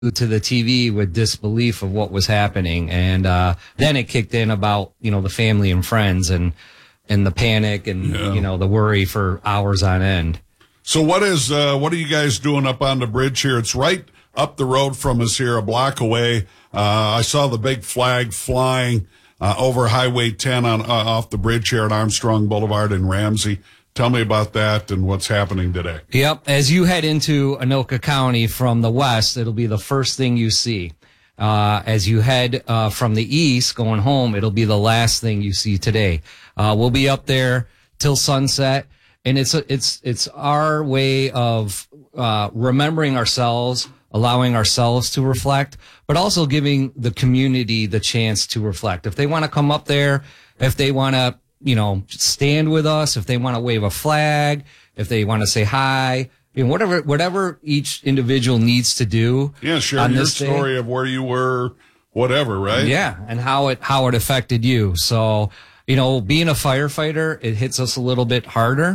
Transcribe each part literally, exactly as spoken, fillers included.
to the T V with disbelief of what was happening. And uh, then it kicked in about, you know, the family and friends and and the panic and, yeah. you know, the worry for hours on end. So what is uh, what are you guys doing up on the bridge here? It's right up the road from us here, a block away. Uh, I saw the big flag flying uh, over Highway ten on uh, off the bridge here at Armstrong Boulevard in Ramsey. Tell me about that and what's happening today. Yep. As you head into Anoka County from the west, it'll be the first thing you see. Uh, as you head uh, from the east going home, it'll be the last thing you see today. Uh, we'll be up there till sunset, and it's a, it's it's our way of uh, remembering ourselves, allowing ourselves to reflect, but also giving the community the chance to reflect. If they want to come up there, if they want to, you know, stand with us, if they want to wave a flag, if they want to say hi, you know, whatever, whatever each individual needs to do. Yeah, share your story of where you were, whatever, right? Yeah, and how it how it affected you. So, you know, being a firefighter, it hits us a little bit harder.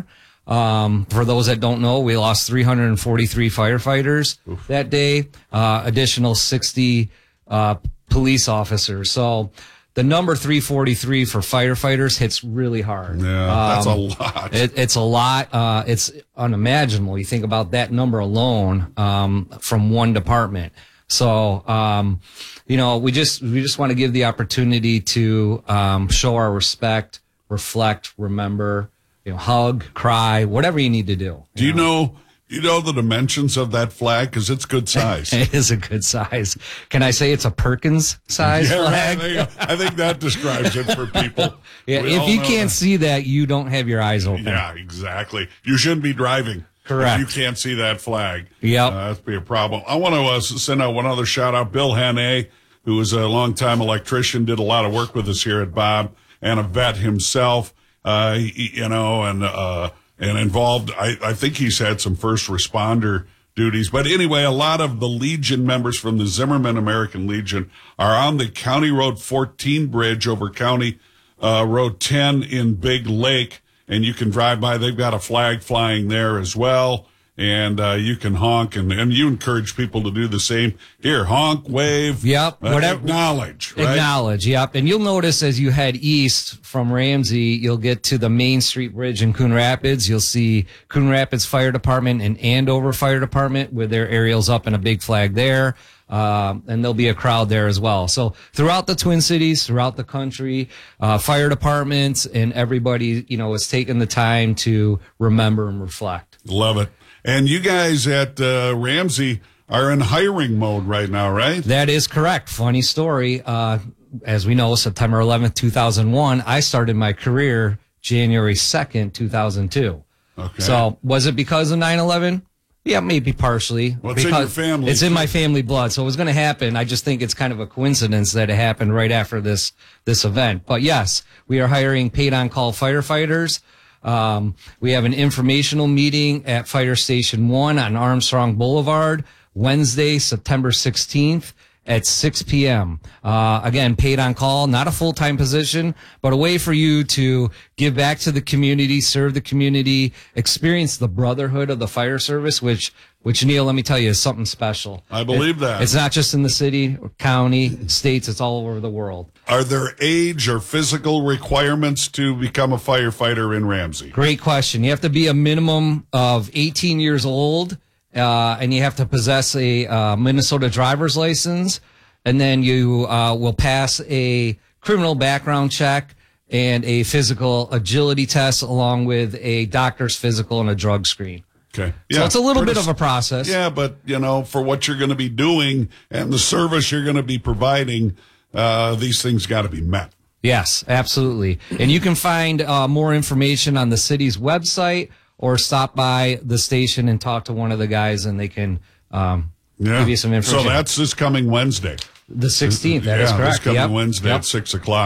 Um, for those that don't know, we lost three hundred forty-three firefighters Oof. that day, uh, additional sixty uh, police officers. So the number three forty-three for firefighters hits really hard. Yeah, um, that's a lot. It, it's a lot. Uh, it's unimaginable. You think about that number alone um, from one department. So, um, you know, we just we just want to give the opportunity to um, show our respect, reflect, remember, you know, hug, cry, whatever you need to do. Do you know? know You know the dimensions of that flag? Because it's good size. It is a good size. Can I say it's a Perkins size yeah, flag? I think, I think that describes it for people. Yeah, we if you can't that. see that, you don't have your eyes open. Yeah, exactly. You shouldn't be driving. Correct. If you can't see that flag. Yep. Uh, that'd be a problem. I want to uh, send out one other shout out. Bill Hannay, who is a longtime electrician, did a lot of work with us here at Bob, and a vet himself, uh, he, you know, and, uh, and involved, I, I think he's had some first responder duties. But anyway, a lot of the Legion members from the Zimmerman American Legion are on the County Road fourteen bridge over County uh, Road ten in Big Lake. And you can drive by. They've got a flag flying there as well. And uh, you can honk, and, and you encourage people to do the same. Here, honk, wave, yep, uh, whatever, acknowledge. Right? Acknowledge, yep. And you'll notice as you head east from Ramsey, you'll get to the Main Street Bridge in Coon Rapids. You'll see Coon Rapids Fire Department and Andover Fire Department with their aerials up and a big flag there. Um, and there'll be a crowd there as well. So throughout the Twin Cities, throughout the country, uh, fire departments and everybody, you know, is taking the time to remember and reflect. Love it. And you guys at uh, Ramsey are in hiring mode right now, right? That is correct. Funny story. Uh, as we know, September eleventh, two thousand one, I started my career January second, two thousand two. Okay. So was it because of nine eleven? Yeah, maybe partially. Well, it's in your family. It's in my family blood, so it was going to happen. I just think it's kind of a coincidence that it happened right after this this event. But yes, we are hiring paid-on-call firefighters. Um, we have an informational meeting at Fire Station one on Armstrong Boulevard, Wednesday, September sixteenth at six p.m. Uh, again, paid on call, not a full-time position, but a way for you to give back to the community, serve the community, experience the brotherhood of the fire service, which, which Neil, let me tell you, is something special. I believe it, that. It's not just in the city, or county, states, it's all over the world. Are there age or physical requirements to become a firefighter in Ramsey? Great question. You have to be a minimum of eighteen years old. Uh, and you have to possess a uh, Minnesota driver's license, and then you uh, will pass a criminal background check and a physical agility test, along with a doctor's physical and a drug screen. Okay, yeah, so it's a little bit of a process. Yeah, but you know, for what you're going to be doing and the service you're going to be providing, uh, these things got to be met. Yes, absolutely. And you can find uh, more information on the city's website, or stop by the station and talk to one of the guys, and they can um, yeah. give you some information. So that's this coming Wednesday. The sixteenth, that yeah, is correct. this coming yep. Wednesday yep. at six o'clock.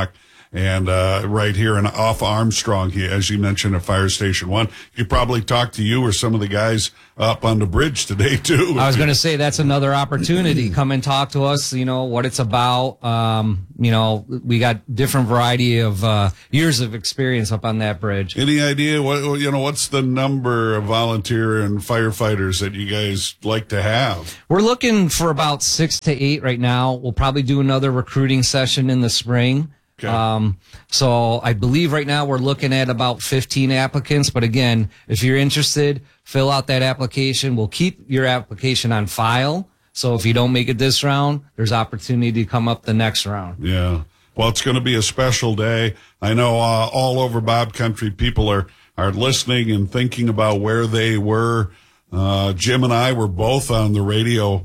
And uh, right here in off Armstrong, he, as you mentioned, at Fire Station One, he probably talked to you or some of the guys up on the bridge today too. I was going to say that's another opportunity. Come and talk to us. You know what it's about. Um, you know, we got different variety of uh, years of experience up on that bridge. Any idea what you know? What's the number of volunteer and firefighters that you guys like to have? We're looking for about six to eight right now. We'll probably do another recruiting session in the spring. Okay. Um, so I believe right now we're looking at about fifteen applicants. But again, if you're interested, fill out that application. We'll keep your application on file. So if you don't make it this round, there's opportunity to come up the next round. Yeah. Well, it's going to be a special day. I know uh, all over Bob Country, people are, are listening and thinking about where they were. Uh, Jim and I were both on the radio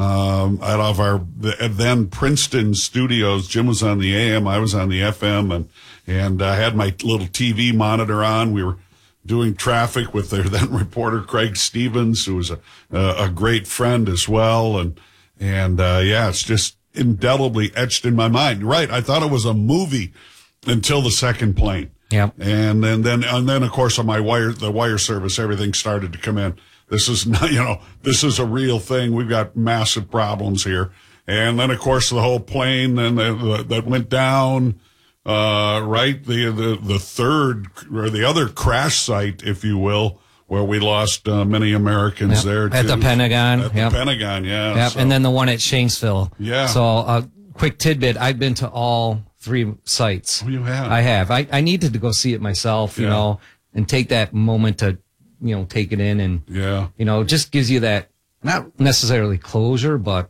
um, out of our then Princeton studios. Jim was on the A M, I was on the F M, and and I had my little T V monitor on. We were doing traffic with their then reporter Craig Stevens, who was a a, a great friend as well, and and uh, yeah, it's just indelibly etched in my mind. Right, I thought it was a movie until the second plane. Yeah, and then then and then of course on my wire the wire service, everything started to come in. This is not, you know, this is a real thing. We've got massive problems here. And then, of course, the whole plane and the, the, that went down, uh, right? The, the, the third or the other crash site, if you will, where we lost uh, many Americans yep. there. At too. the Pentagon. At yep. the Pentagon, yeah. Yep. So. And then the one at Shanksville. Yeah. So, uh, quick tidbit. I've been to all three sites. Oh, you have? I have. I, I needed to go see it myself, you yeah. know, and take that moment to, you know, take it in, and, yeah. you know, it just gives you that, not necessarily closure, but,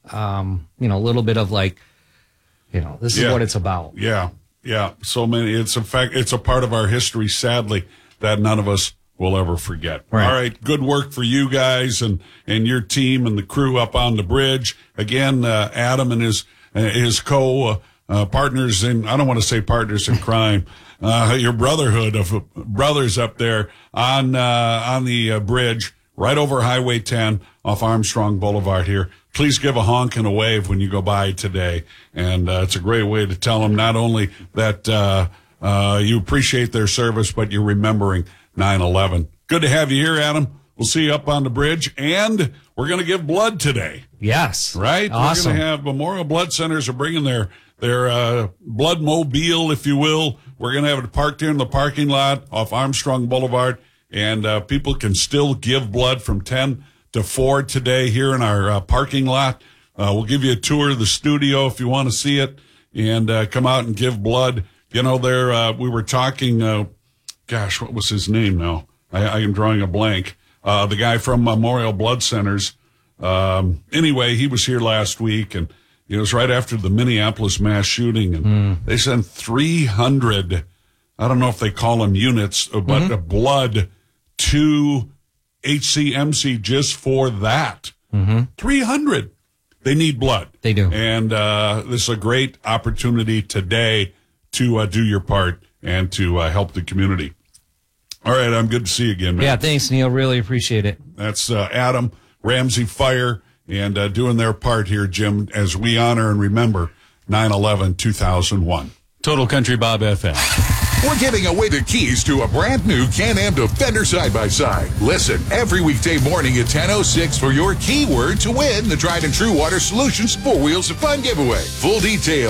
um, you know, a little bit of like, you know, this yeah. is what it's about. Yeah. Yeah. So many, it's a fact, it's a part of our history, sadly, that none of us will ever forget. Right. All right. Good work for you guys and, and your team and the crew up on the bridge. Again, uh, Adam and his, uh, his co, uh, uh, partners in, I don't want to say partners in crime, uh, your brotherhood of brothers up there on, uh, on the uh, bridge right over Highway ten off Armstrong Boulevard here. Please give a honk and a wave when you go by today. And, uh, it's a great way to tell them not only that, uh, uh, you appreciate their service, but you're remembering nine eleven. Good to have you here, Adam. We'll see you up on the bridge, and we're going to give blood today. Yes. Right? Awesome. We're going to have Memorial Blood Centers are bringing their, their, uh, blood mobile, if you will. We're going to have it parked here in the parking lot off Armstrong Boulevard, and, uh, people can still give blood from ten to four today here in our, uh, parking lot. Uh, we'll give you a tour of the studio if you want to see it, and, uh, come out and give blood. You know, there, uh, we were talking, uh, gosh, what was his name now? I, I am drawing a blank. Uh, the guy from Memorial Blood Centers. Um, anyway, he was here last week, and it was right after the Minneapolis mass shooting, and mm. they sent three hundred, I don't know if they call them units, but mm-hmm. uh, blood to H C M C just for that. Mm-hmm. three hundred. They need blood. They do. And uh, this is a great opportunity today to uh, do your part and to uh, help the community. All right, I'm good to see you again, man. Yeah, thanks, Neil. Really appreciate it. That's uh, Adam, Ramsey Fire, and uh, doing their part here, Jim, as we honor and remember nine eleven two thousand one. Total Country Bob F M. We're giving away the keys to a brand new Can-Am Defender side-by-side. Listen every weekday morning at ten oh six for your keyword to win the Tried and True Water Solutions four Wheels of Fun giveaway. Full details